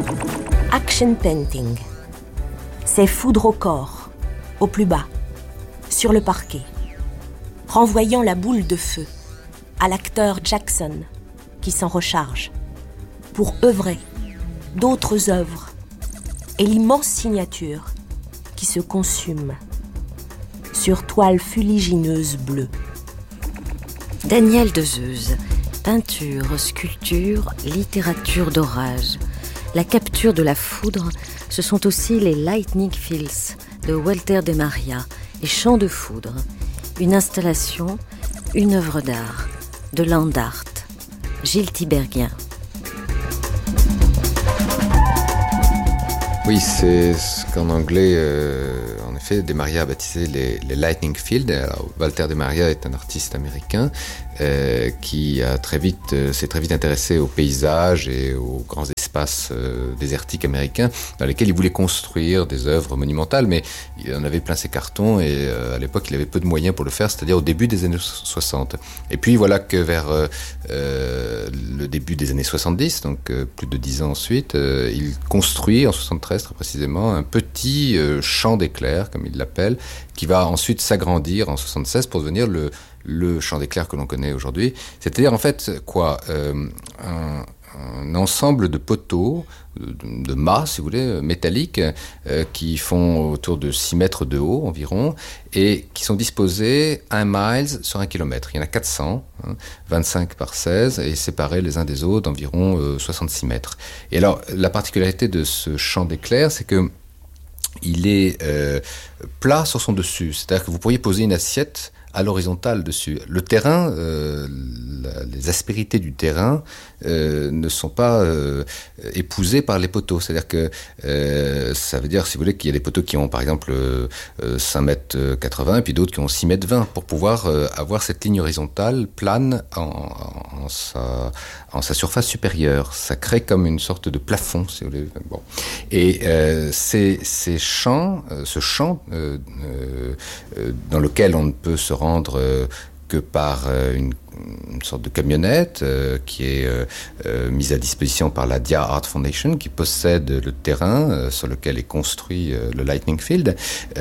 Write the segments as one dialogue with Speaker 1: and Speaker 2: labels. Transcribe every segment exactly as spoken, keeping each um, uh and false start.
Speaker 1: Action painting. C'est foudre au corps, au plus bas, sur le parquet, renvoyant la boule de feu à l'acteur Jackson qui s'en recharge pour œuvrer d'autres œuvres et l'immense signature qui se consume sur toile fuligineuse bleue.
Speaker 2: Daniel Dezeuze, peinture, sculpture, littérature d'orage. La capture de la foudre, ce sont aussi les Lightning Fields de Walter de Maria, les champs de foudre. Une installation, une œuvre d'art, de land art. Gilles Tiberghien.
Speaker 3: Oui, c'est ce qu'en anglais, euh, en effet, de Maria a baptisé les, les Lightning Fields. Alors, Walter de Maria est un artiste américain euh, qui a très vite, euh, s'est très vite intéressé aux paysages et aux grands espaces euh, désertiques américains dans lesquels il voulait construire des œuvres monumentales, mais il en avait plein ses cartons et euh, à l'époque il avait peu de moyens pour le faire, c'est-à-dire au début des années soixante. Et puis voilà que vers euh, euh, le début des années soixante-dix, donc euh, plus de dix ans ensuite, euh, il construit en soixante-treize très précisément un petit euh, champ d'éclairs, comme il l'appelle, qui va ensuite s'agrandir en soixante-seize pour devenir le, le champ d'éclairs que l'on connaît aujourd'hui. C'est-à-dire en fait quoi euh, un, un ensemble de poteaux, de, de mâts, si vous voulez, métalliques, euh, qui font autour de six mètres de haut environ, et qui sont disposés un mile sur un kilomètre. Il y en a quatre cents, hein, vingt-cinq par seize, et séparés les uns des autres d'environ euh, soixante-six mètres. Et alors, la particularité de ce champ d'éclairs, c'est que il est euh, plat sur son dessus. C'est-à-dire que vous pourriez poser une assiette à l'horizontale dessus. Le terrain, euh, la, les aspérités du terrain euh, ne sont pas euh, épousées par les poteaux. C'est-à-dire que euh, ça veut dire, si vous voulez, qu'il y a des poteaux qui ont par exemple euh, cinq mètres quatre-vingts et puis d'autres qui ont six mètres vingt pour pouvoir euh, avoir cette ligne horizontale plane en, en, en, sa, en sa surface supérieure. Ça crée comme une sorte de plafond, si vous voulez. Bon. Et euh, ces, ces champs, euh, ce champ euh, euh, dans lequel on ne peut se rendre euh, que par euh, une, une sorte de camionnette euh, qui est euh, euh, mise à disposition par la Dia Art Foundation qui possède le terrain euh, sur lequel est construit euh, le Lightning Field,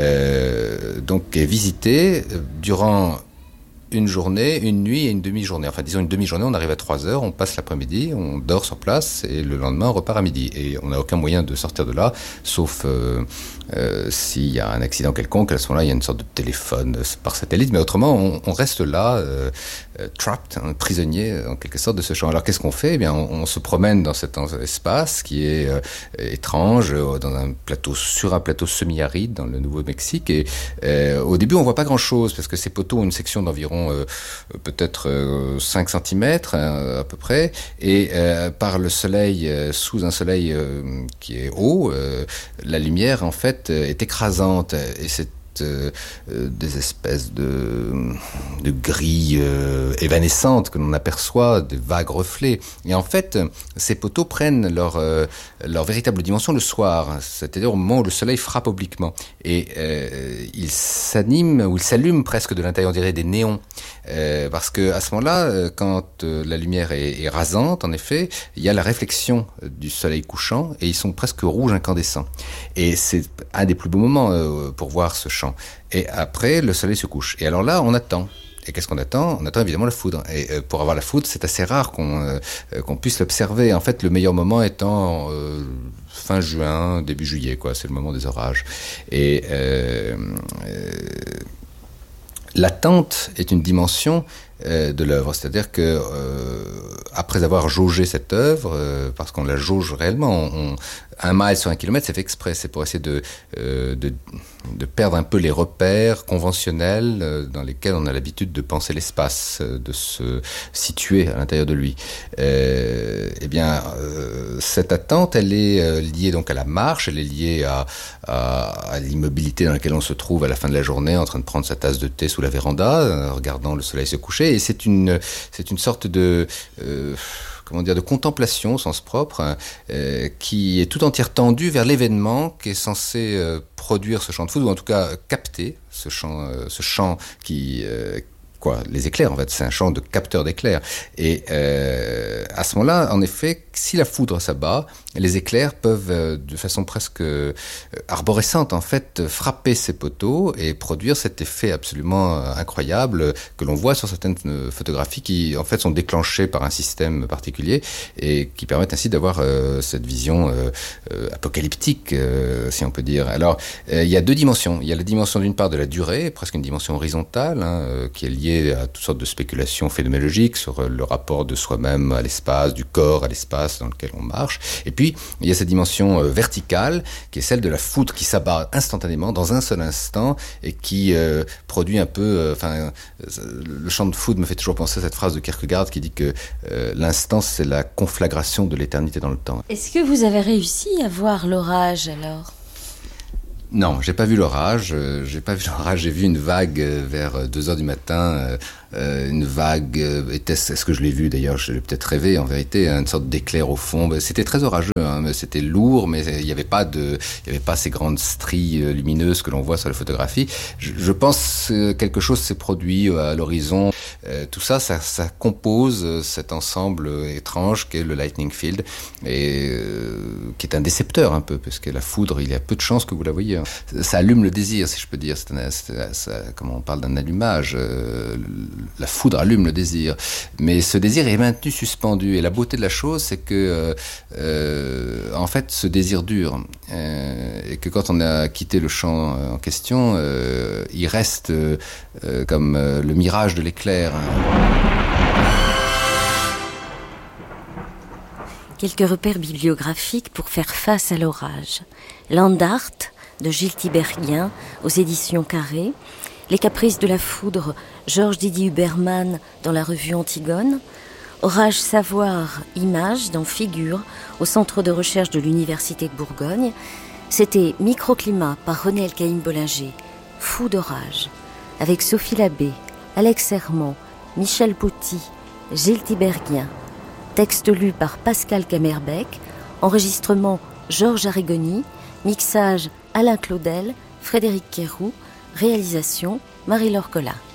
Speaker 3: euh, donc est visité euh, durant une journée, une nuit et une demi-journée. Enfin, disons une demi-journée, on arrive à trois heures, on passe l'après-midi, on dort sur place et le lendemain, on repart à midi. Et on n'a aucun moyen de sortir de là, sauf euh, euh, s'il y a un accident quelconque. À ce moment-là, il y a une sorte de téléphone par satellite. Mais autrement, on, on reste là, euh, euh, trapped, hein, prisonnier en quelque sorte de ce champ. Alors, qu'est-ce qu'on fait ? Eh bien, on, on se promène dans cet espace qui est euh, étrange, dans un plateau, sur un plateau semi-aride dans le Nouveau-Mexique. Et euh, au début, on voit pas grand-chose parce que ces poteaux ont une section d'environ Euh, peut-être euh, cinq centimètres euh, à peu près, et euh, par le soleil, euh, sous un soleil euh, qui est haut, euh, la lumière en fait est écrasante, et c'est Euh, euh, des espèces de, de grilles euh, évanescentes que l'on aperçoit, des vagues reflets. Et en fait, ces poteaux prennent leur, euh, leur véritable dimension le soir, c'est-à-dire au moment où le soleil frappe obliquement. Et euh, ils s'animent, ou ils s'allument presque de l'intérieur, on dirait des néons. Euh, parce que à ce moment-là, quand euh, la lumière est, est rasante, en effet, il y a la réflexion du soleil couchant, et ils sont presque rouges incandescents. Et c'est un des plus beaux moments euh, pour voir ce champ. Et après, le soleil se couche. Et alors là, on attend. Et qu'est-ce qu'on attend ? On attend évidemment la foudre. Et euh, pour avoir la foudre, c'est assez rare qu'on, euh, qu'on puisse l'observer. En fait, le meilleur moment étant euh, fin juin, début juillet, quoi. C'est le moment des orages. Et euh, euh, l'attente est une dimension euh, de l'œuvre. C'est-à-dire que euh, après avoir jaugé cette œuvre, euh, parce qu'on la jauge réellement, on, un mile sur un kilomètre, c'est fait exprès. C'est pour essayer de, euh, de, de perdre un peu les repères conventionnels euh, dans lesquels on a l'habitude de penser l'espace, euh, de se situer à l'intérieur de lui. Euh, eh bien, euh, cette attente, elle est euh, liée donc à la marche, elle est liée à, à, à l'immobilité dans laquelle on se trouve à la fin de la journée, en train de prendre sa tasse de thé sous la véranda, euh, regardant le soleil se coucher. Et c'est une, c'est une sorte de... Euh, comment dire, de contemplation au sens propre, euh, qui est tout entière tendue vers l'événement qui est censé euh, produire ce champ de foudre, ou en tout cas capter ce champ, euh, ce champ qui, euh, quoi, les éclairs en fait, c'est un champ de capteurs d'éclairs. Et euh, à ce moment-là, en effet, si la foudre s'abat, les éclairs peuvent, euh, de façon presque euh, arborescente en fait, frapper ces poteaux et produire cet effet absolument euh, incroyable que l'on voit sur certaines euh, photographies qui en fait sont déclenchées par un système particulier et qui permettent ainsi d'avoir euh, cette vision euh, euh, apocalyptique, euh, si on peut dire. Alors, euh, il y a deux dimensions. Il y a la dimension d'une part de la durée, presque une dimension horizontale, hein, euh, qui est liée à toutes sortes de spéculations phénoménologiques sur euh, le rapport de soi-même à l'espace, du corps à l'espace dans lequel on marche. Et puis, il y a cette dimension euh, verticale, qui est celle de la foudre qui s'abat instantanément, dans un seul instant, et qui euh, produit un peu... Enfin, euh, le chant de foudre me fait toujours penser à cette phrase de Kierkegaard qui dit que euh, l'instant, c'est la conflagration de l'éternité dans le temps.
Speaker 2: Est-ce que vous avez réussi à voir l'orage alors ?
Speaker 3: Non, j'ai pas vu l'orage. Euh, j'ai pas vu l'orage. J'ai vu une vague euh, vers deux heures du matin. Euh, euh, une vague. Euh, était-ce, est-ce que je l'ai vu d'ailleurs ? Je l'ai peut-être rêvé en vérité. Une sorte d'éclair au fond. C'était très orageux. Hein, mais c'était lourd, mais il n'y avait pas de, il y avait pas ces grandes stries euh, lumineuses que l'on voit sur les photographies. Je, je pense que quelque chose s'est produit euh, à l'horizon. Euh, tout ça, ça, ça compose euh, cet ensemble euh, étrange qu'est le lightning field et euh, qui est un décepteur un peu, parce que la foudre, il y a peu de chances que vous la voyez. Hein. Ça allume le désir, si je peux dire. C'est un, c'est, ça, comme on parle d'un allumage, euh, la foudre allume le désir. Mais ce désir est maintenu suspendu. Et la beauté de la chose, c'est que, euh, euh, en fait, ce désir dure. Euh, et que quand on a quitté le champ en question, euh, il reste euh, comme euh, le mirage de l'éclair.
Speaker 2: Quelques repères bibliographiques pour faire face à l'orage. Landart, de Gilles Tiberghien, aux éditions Carré. Les caprices de la foudre, Georges Didier Huberman, dans la revue Antigone. Orage Savoir, Images, dans Figure, au centre de recherche de l'Université de Bourgogne. C'était Microclimat par René Elkaïm-Bollinger, Fou d'orage, avec Sophie Labbé, Alex Hermand, Michel Pouty, Gilles Tiberghien. Texte lu par Pascal Camerbec, enregistrement Georges Arrigoni, mixage Alain Claudel, Frédéric Quéroux, réalisation Marie-Laure Collin.